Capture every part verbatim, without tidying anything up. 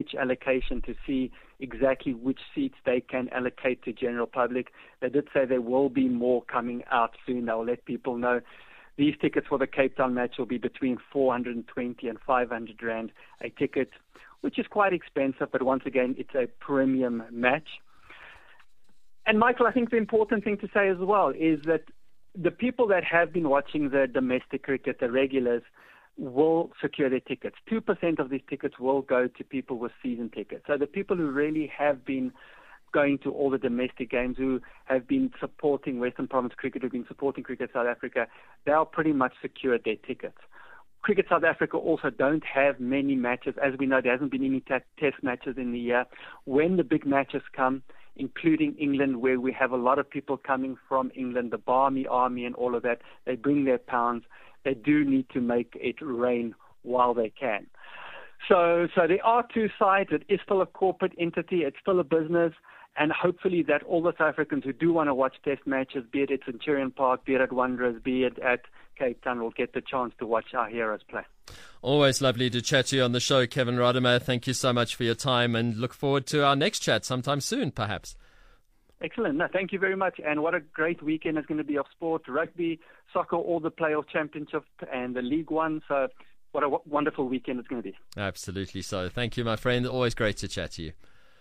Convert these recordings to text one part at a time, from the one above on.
pitch allocation to see exactly which seats they can allocate to general public. They did say there will be more coming out soon. They'll let people know. These tickets for the Cape Town match will be between four hundred twenty and five hundred rand a ticket, which is quite expensive, but once again, it's a premium match. And Michael, I think the important thing to say as well is that the people that have been watching the domestic cricket, the regulars, will secure their tickets. two percent of these tickets will go to people with season tickets. So the people who really have been going to all the domestic games, who have been supporting Western Province cricket, who have been supporting Cricket South Africa, they'll pretty much secured their tickets. Cricket South Africa also don't have many matches. As we know, there hasn't been any t- test matches in the year. When the big matches come, including England, where we have a lot of people coming from England, the Barmy Army and all of that, they bring their pounds. They do need to make it rain while they can. So, so there are two sides. It is still a corporate entity. It's still a business. And hopefully that all the South Africans who do want to watch test matches, be it at Centurion Park, be it at Wanderers, be it at Cape Town, will get the chance to watch our heroes play. Always lovely to chat to you on the show, Kevin Rodimer. Thank you so much for your time, and look forward to our next chat sometime soon, perhaps. Excellent. No, thank you very much. And what a great weekend it's going to be of sport, rugby, soccer, all the playoff championships and the League One. So what a w- wonderful weekend it's going to be. Absolutely so. Thank you, my friend. Always great to chat to you.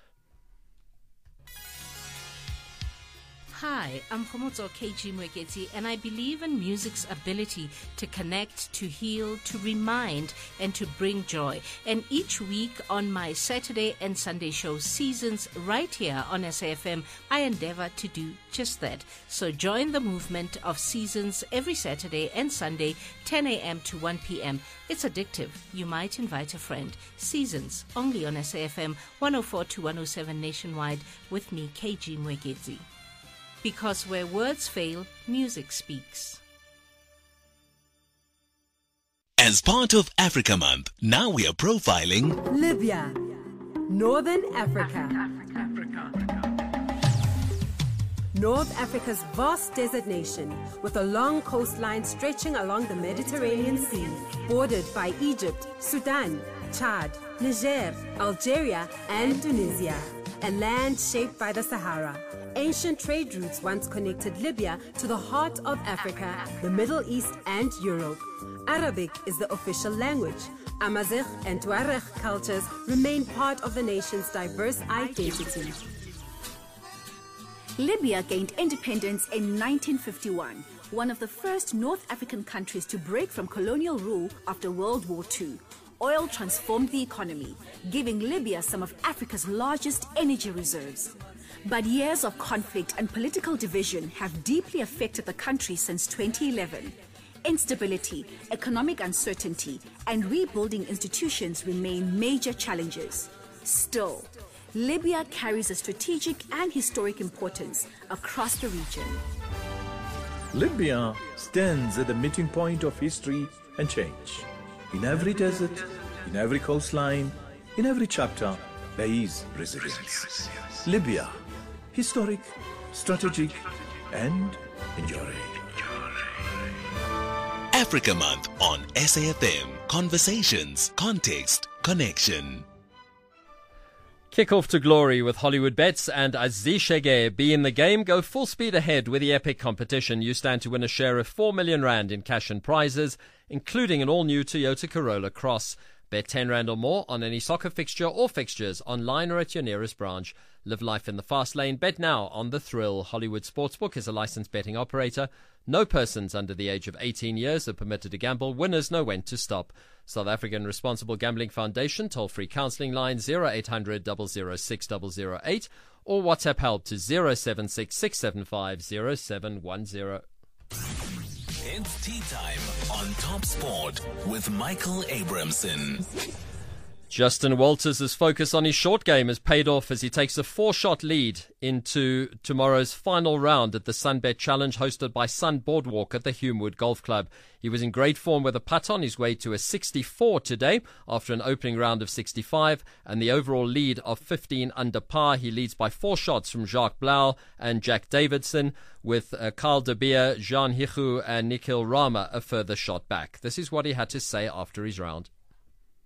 Hi, I'm Khomotso K G Mweketi, and I believe in music's ability to connect, to heal, to remind, and to bring joy. And each week on my Saturday and Sunday show Seasons right here on S A F M, I endeavor to do just that. So join the movement of Seasons every Saturday and Sunday, ten a.m. to one p.m. It's addictive. You might invite a friend. Seasons, only on S A F M one oh four to one oh seven nationwide with me, K G Mweketi. Because where words fail, music speaks. As part of Africa Month, now we are profiling Libya, Northern Africa. North Africa's vast desert nation, with a long coastline stretching along the Mediterranean Sea, bordered by Egypt, Sudan, Chad, Niger, Algeria, and Tunisia. A land shaped by the Sahara. Ancient trade routes once connected Libya to the heart of Africa, the Middle East, and Europe. Arabic is the official language. Amazigh and Tuareg cultures remain part of the nation's diverse identity. Libya gained independence in nineteen fifty-one, one of the first North African countries to break from colonial rule after World War Two. Oil transformed the economy, giving Libya some of Africa's largest energy reserves. But years of conflict and political division have deeply affected the country since twenty eleven. Instability, economic uncertainty, and rebuilding institutions remain major challenges. Still, Libya carries a strategic and historic importance across the region. Libya stands at the meeting point of history and change. In every desert, in every coastline, in every chapter, there is resilience. Libya, historic, strategic, and enduring. Africa Month on S A F M. Conversations, context, connection. Kick off to glory with Hollywood Bets and Aziz Shege. Be in the game. Go full speed ahead with the epic competition. You stand to win a share of four million rand in cash and prizes, including an all-new Toyota Corolla Cross. Bet ten rand or more on any soccer fixture or fixtures online or at your nearest branch. Live life in the fast lane. Bet now on The Thrill. Hollywood Sportsbook is a licensed betting operator. No persons under the age of eighteen years are permitted to gamble. Winners know when to stop. South African Responsible Gambling Foundation toll-free counselling line zero eight hundred, double oh six, double oh eight or WhatsApp help to zero seven six, six seven five, zero seven one zero. It's tea time on Top Sport with Michael Abramson. Justin Walters' focus on his short game has paid off as he takes a four-shot lead into tomorrow's final round at the Sunbet Challenge hosted by Sun Boardwalk at the Humewood Golf Club. He was in great form with a putt on his way to a sixty-four today after an opening round of sixty-five and the overall lead of fifteen under par. He leads by four shots from Jacques Blau and Jack Davidson, with uh, Carl de Beer, Jean Hichu and Nikhil Rama a further shot back. This is what he had to say after his round.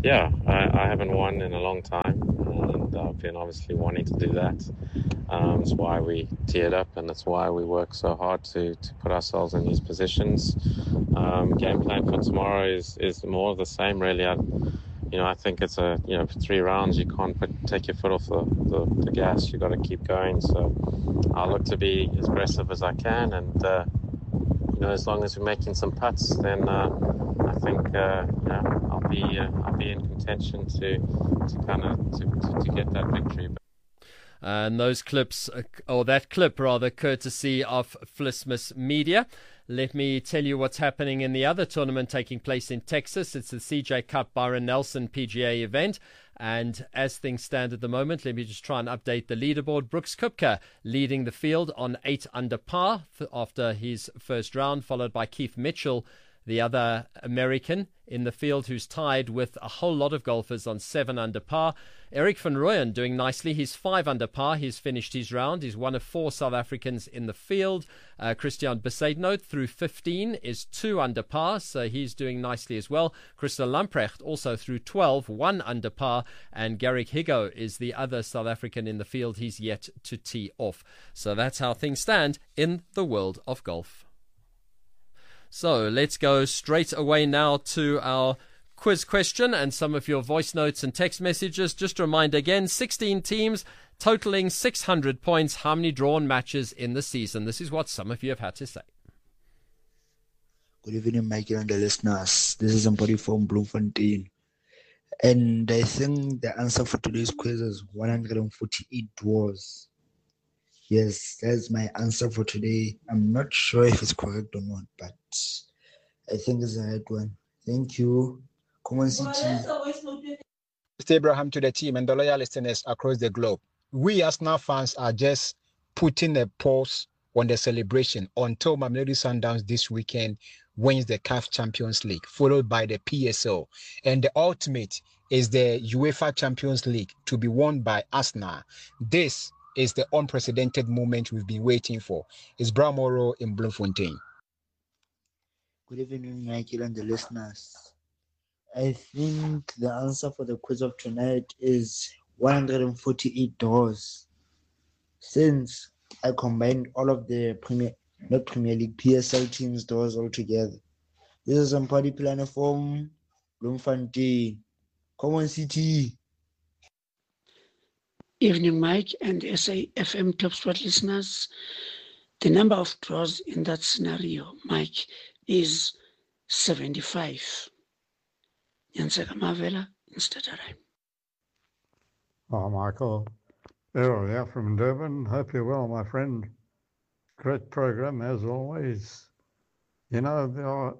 yeah, I, I haven't won in a long time, and I've been obviously wanting to do that. Um, it's why we teared up, and it's why we work so hard to, to put ourselves in these positions. Um, game plan for tomorrow is, is more of the same, really. I, you know, I think it's a, you know, for three rounds, you can't put, take your foot off the, the, the gas. You've got to keep going. So I'll look to be as aggressive as I can, and, uh, you know, as long as we're making some putts, then uh, I think, uh, you know, I'll be, uh, I'll be in contention to, to kind of, to, to, to get that victory. And those clips, or that clip rather, courtesy of Flismus Media. Let me tell you what's happening in the other tournament taking place in Texas. It's the C J Cup Byron Nelson P G A event. And as things stand at the moment, let me just try and update the leaderboard. Brooks Koepka leading the field on eight under par after his first round, followed by Keith Mitchell, the other American in the field, who's tied with a whole lot of golfers on seven under par. Eric van Rooyen doing nicely. He's five under par. He's finished his round. He's one of four South Africans in the field. Uh, Christian Besaidnout through fifteen is two under par, so he's doing nicely as well. Christel Lamprecht also through twelve, one under par. And Garrick Higo is the other South African in the field. He's yet to tee off. So that's how things stand in the world of golf. So let's go straight away now to our quiz question and some of your voice notes and text messages. Just a reminder again, sixteen teams totaling six hundred points. How many drawn matches in the season? This is what some of you have had to say. Good evening, Michael and the listeners. This is somebody from Bloemfontein. And I think the answer for today's quiz is one hundred forty-eight draws. Yes, that's my answer for today. I'm not sure if it's correct or not, but I think it's the right one. Thank you. Common City. Mister Abraham to the team and the loyal listeners across the globe. We Arsenal fans are just putting a pause on the celebration until Mamelodi Sundowns this weekend wins the C A F Champions League, followed by the P S L. And the ultimate is the UEFA Champions League to be won by Arsenal. This is the unprecedented moment we've been waiting for. It's Bramoro in Bloemfontein. Good evening, Michael and the listeners. I think the answer for the quiz of tonight is one hundred forty-eight draws. Since I combined all of the Premier, not Premier League, P S L teams' draws all together. This is some party planner from Bloemfontein. Common City. Evening, Mike and S A F M Top Sport listeners. The number of draws in that scenario, Mike, is seventy-five. Yanseka Mavela in Stutterheim. Oh, Michael. Errol here from Durban. Hope you're well, my friend. Great program, as always. You know, there are,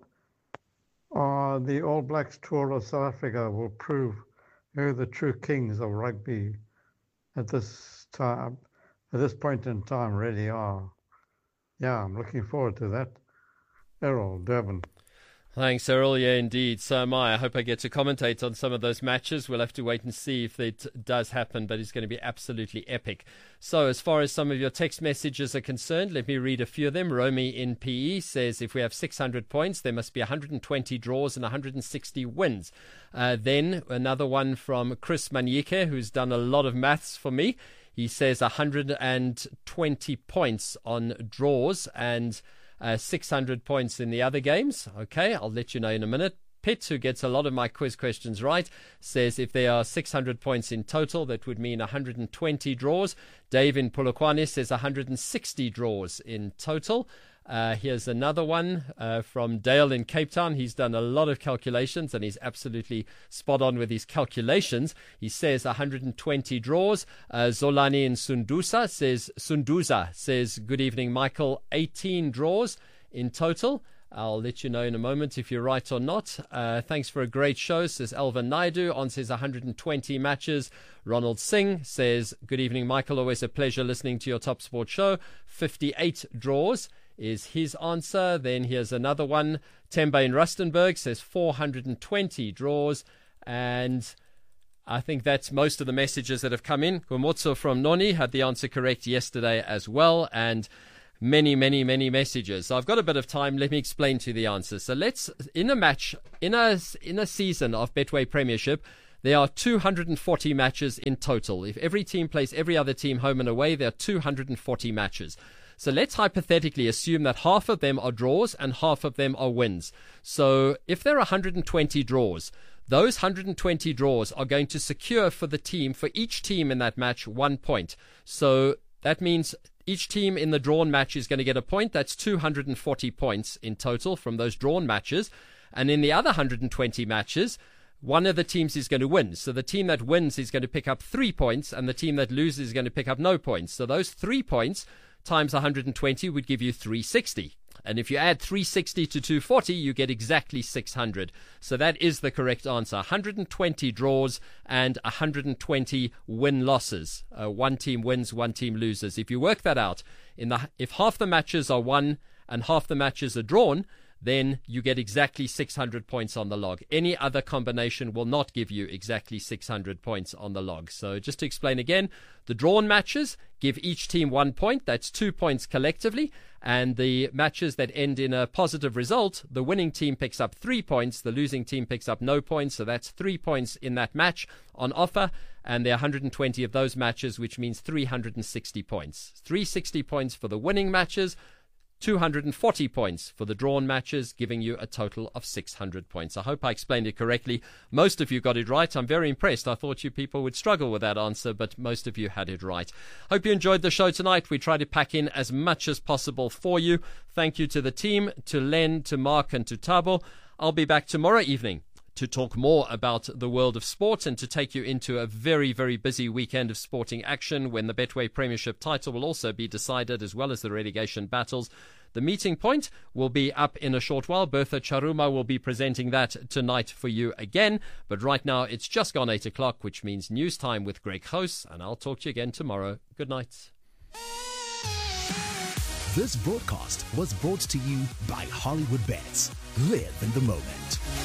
uh, the All Blacks tour of South Africa will prove who the true kings of rugby at this time, at this point in time, really are. Yeah, I'm looking forward to that. Errol, Durban. Thanks, Errol. Yeah, indeed. So am I. I hope I get to commentate on some of those matches. We'll have to wait and see if it does happen, but it's going to be absolutely epic. So as far as some of your text messages are concerned, let me read a few of them. Romy in P E says if we have six hundred points, there must be one hundred twenty draws and one hundred sixty wins. Uh, then another one from Chris Manyike, who's done a lot of maths for me. He says one hundred twenty points on draws and Uh, six hundred points in the other games. Okay, I'll let you know in a minute. Pitt, who gets a lot of my quiz questions right, says if there are six hundred points in total, that would mean one hundred twenty draws. Dave in Polokwane says one hundred sixty draws in total. Uh, here's another one uh, from Dale in Cape Town. He's done a lot of calculations and he's absolutely spot on with his calculations. He says one hundred twenty draws. Uh, Zolani in Sundusa says, Sunduza says, good evening, Michael. eighteen draws in total. I'll let you know in a moment if you're right or not. Uh, thanks for a great show, says Alvin Naidu. On says one hundred twenty matches. Ronald Singh says, good evening, Michael. Always a pleasure listening to your Top Sport show. fifty-eight draws is his answer. Then here's another one. Temba in Rustenburg says four hundred twenty draws. And I think that's most of the messages that have come in. Gomotso from Noni had the answer correct yesterday as well. And many, many, many messages. So I've got a bit of time. Let me explain to you the answer. So let's, in a match, in a, in a season of Betway Premiership, there are two hundred forty matches in total. If every team plays every other team home and away, there are two hundred forty matches. So let's hypothetically assume that half of them are draws and half of them are wins. So if there are one hundred twenty draws, those one hundred twenty draws are going to secure for the team, for each team in that match, one point. So that means each team in the drawn match is going to get a point. That's two hundred forty points in total from those drawn matches. And in the other one hundred twenty matches, one of the teams is going to win. So the team that wins is going to pick up three points, and the team that loses is going to pick up no points. So those three points times one hundred twenty would give you three hundred sixty. And if you add three hundred sixty to two hundred forty, you get exactly six hundred. So that is the correct answer. one hundred twenty draws and one hundred twenty win-losses. Uh, one team wins, one team loses. If you work that out, in the if half the matches are won and half the matches are drawn, then you get exactly six hundred points on the log. Any other combination will not give you exactly six hundred points on the log. So just to explain again, the drawn matches give each team one point. That's two points collectively. And the matches that end in a positive result, the winning team picks up three points, the losing team picks up no points. So that's three points in that match on offer. And there are one hundred twenty of those matches, which means three hundred sixty points. three hundred sixty points for the winning matches, two hundred forty points for the drawn matches, giving you a total of six hundred points. I hope I explained it correctly. Most of you got it right. I'm very impressed. I thought you people would struggle with that answer, but most of you had it right. Hope you enjoyed the show tonight. We try to pack in as much as possible for you. Thank you to the team, to Len, to Mark, and to Tabo. I'll be back tomorrow evening to talk more about the world of sport and to take you into a very, very busy weekend of sporting action when the Betway Premiership title will also be decided, as well as the relegation battles. The meeting point will be up in a short while. Bertha Charuma will be presenting that tonight for you again. But right now, it's just gone eight o'clock, which means news time with Greg House, and I'll talk to you again tomorrow. Good night. This broadcast was brought to you by Hollywood Bets. Live in the moment.